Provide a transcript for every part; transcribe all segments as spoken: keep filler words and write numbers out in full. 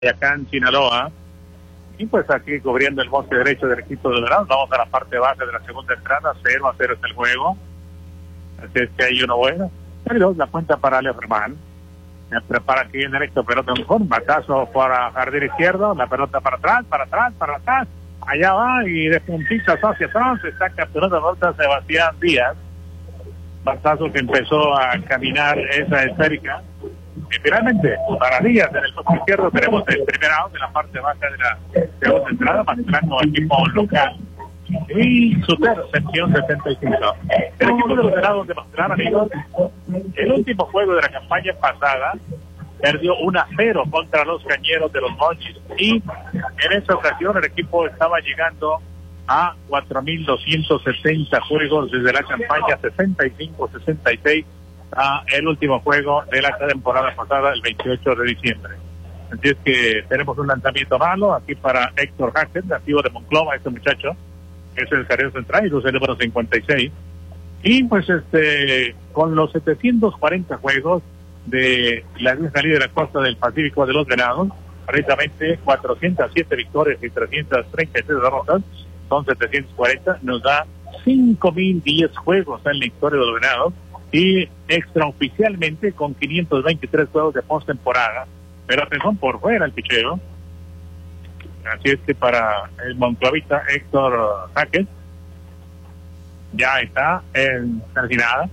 acá en Sinaloa. Y pues aquí cubriendo el bosque derecho del equipo de Dorados, vamos a la parte base de la segunda entrada, cero a cero es el juego. Así es que hay uno bueno. Pero la cuenta para Leo Germán. Se prepara aquí en directo, pelota en un batazo para jardín izquierdo, la pelota para atrás, para atrás, para atrás. Allá va y de puntitas hacia atrás está capturando la pelota Sebastián Díaz. Batazo que empezó a caminar esa esférica. Y finalmente, para Díaz en el poste izquierdo tenemos el primer out de la parte baja de la segunda entrada, Mazatlán el equipo local. Y Suter, sección setenta y cinco. El equipo de los Dorados de Mazatlán, amigos, el último juego de la campaña pasada perdió uno a cero contra los Cañeros de los Mochis. Y en esa ocasión el equipo estaba llegando a cuatro mil doscientos setenta juegos desde la campaña sesenta y cinco sesenta y seis a el último juego de la temporada pasada, el veintiocho de diciembre. Así es que tenemos un lanzamiento malo aquí para Héctor Hackett, nativo de Monclova, este muchacho, que es el carrero central y su el número cincuenta y seis. Y pues este con los setecientos cuarenta juegos de la Liga de la Costa del Pacífico de los Venados, precisamente cuatrocientas siete victorias y trescientas treinta y seis derrotas, son setecientos cuarenta, nos da cinco mil diez juegos en la historia de los Venados y extraoficialmente con quinientos veintitrés juegos de postemporada, pero atención por fuera el picheo. Así es que para el monclavita Héctor Hackett ya está en terminada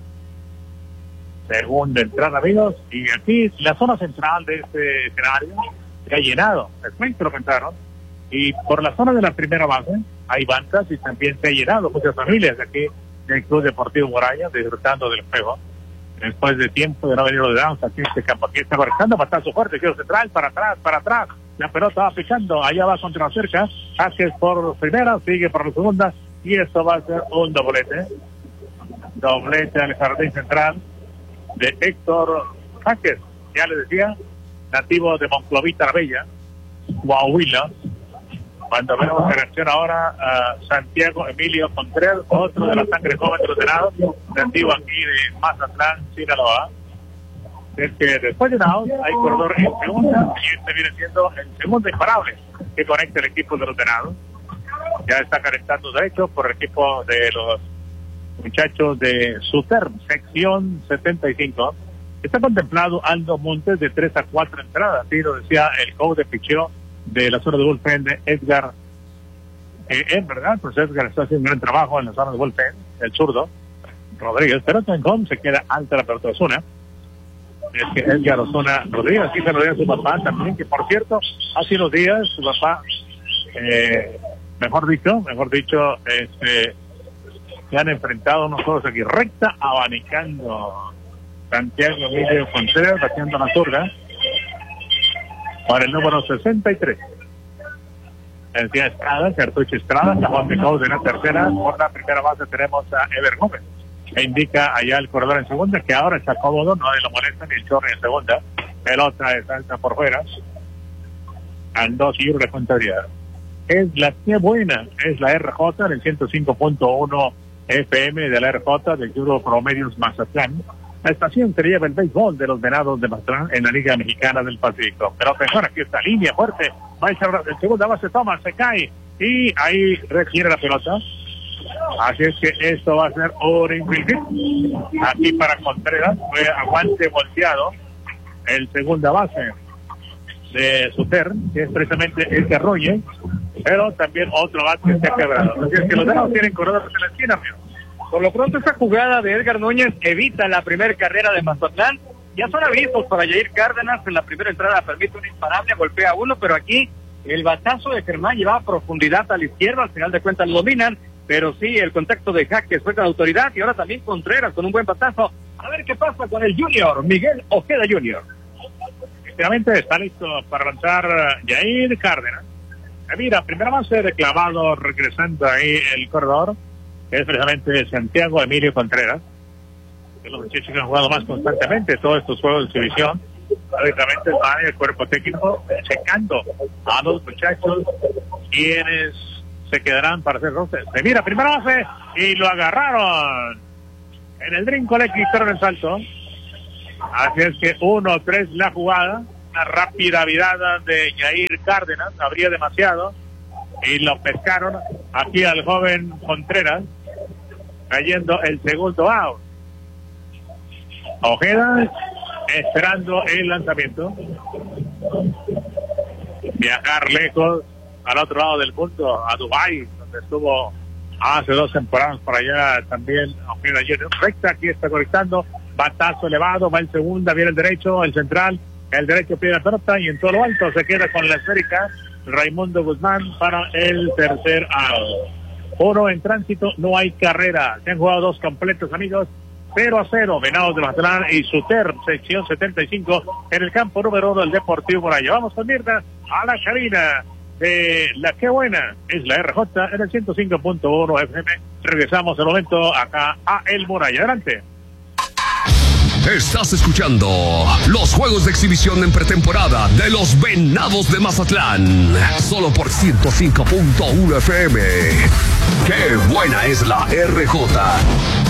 segunda entrada, amigos, y aquí la zona central de este escenario se ha llenado, después lo comentaron, y por la zona de la primera base hay bancas y también se ha llenado muchas familias aquí en el Club Deportivo Moraya disfrutando del juego después de tiempo de no venir los Dorados aquí en este campo. Aquí está marcando batazo fuerte, quiero central, para atrás, para atrás, la pelota va pisando, allá va contra la cerca, Hackett por primera, sigue por la segunda, y esto va a ser un doblete, doblete al jardín central de Héctor Hackett, ya le decía, nativo de Monclovita la Bella, Coahuila. Cuando vemos en acción ahora a Santiago Emilio Contreras, otro de la sangre joven de los Venados, nativo aquí de Mazatlán, Sinaloa. Es que después de Venados hay corredor en segunda y este viene siendo el segundo imparable que conecta el equipo de los Venados. Ya está calentando derecho por el equipo de los muchachos de Suter, sección setenta y cinco. Está contemplado Aldo Montes de tres a cuatro entradas, así lo decía el coach de picheo de la zona de bullpen de Edgar. Eh, en verdad, pues Edgar está haciendo un gran trabajo en la zona de bullpen, el zurdo Rodríguez, pero en se queda alta la pelota de Osuna. Es que Edgar Osuna Rodríguez, aquí se lo dio a su papá también, que por cierto, hace unos días su papá, eh, mejor dicho, mejor dicho, este, se han enfrentado unos juegos aquí, recta, abanicando Santiago Emilio Contreras, haciendo la zurda, para el número sesenta y tres. El día Estrada, Cartucho Estrada, la Juan de Causa en la tercera, por la primera base tenemos a Ever Gómez, que indica allá el corredor en segunda, que ahora está cómodo, no lo molesta ni el chorro en segunda, pelota de salta por fuera, al dos y uno de contabilidad. Es la que buena, es la R J en el ciento cinco punto uno F M de la R J del Euro Promedios Mazatlán, la estación que lleva el béisbol de los Venados de Mazatlán en la Liga Mexicana del Pacífico. Pero atención, aquí está línea fuerte, va a echar el segunda base, toma, se cae y ahí requiere la pelota. Así es que esto va a ser un aquí para Contreras, fue aguante volteado el segunda base de Suter, que es precisamente el que arrolle, pero también otro bate que se ha quebrado. Así es que los Venados tienen corredores en la esquina, amigo. Por lo pronto, esta jugada de Edgar Núñez evita la primera carrera de Mazatlán. Ya son avisos para Yair Cárdenas. En la primera entrada permite un imparable, golpea uno, pero aquí el batazo de Germán llevaba profundidad a la izquierda. Al final de cuentas lo dominan, pero sí, el contacto de Hackett fue con autoridad. Y ahora también Contreras con un buen batazo. A ver qué pasa con el Junior, Miguel Ojeda Junior Efectivamente está listo para lanzar Yair Cárdenas. Eh, mira, primera base de clavado, regresando ahí el corredor, que es precisamente Santiago Emilio Contreras, que los muchachos que han jugado más constantemente todos estos juegos de exhibición. Directamente va el cuerpo técnico checando a los muchachos quienes se quedarán para hacer roces. Se mira, primera base y lo agarraron en el Dream Collect, quitaron el salto. Así es que uno tres la jugada. una rápida virada de Yair Cárdenas, habría demasiado, y lo pescaron aquí al joven Contreras, cayendo el segundo out. Ojeda esperando el lanzamiento. Viajar lejos al otro lado del mundo, a Dubái, donde estuvo hace dos temporadas por allá también Ojeda Junior. Recta, aquí está conectando, batazo elevado, va el segunda, viene el derecho, el central, el derecho pide la pelota y en todo lo alto se queda con la esférica Raimundo Guzmán para el tercer out. Oro en tránsito, no hay carrera, se han jugado dos completos, amigos. Cero a cero, Venados de Mazatlán y Suter, sección setenta y cinco, en el campo número uno del Deportivo Muralla. Vamos con Mirna a la cabina de la que buena es la R J en el ciento cinco punto uno F M. Regresamos al momento acá a El Muralla. Adelante. Estás escuchando los juegos de exhibición en pretemporada de los Venados de Mazatlán, solo por ciento cinco punto uno F M. ¡Qué buena es la R J!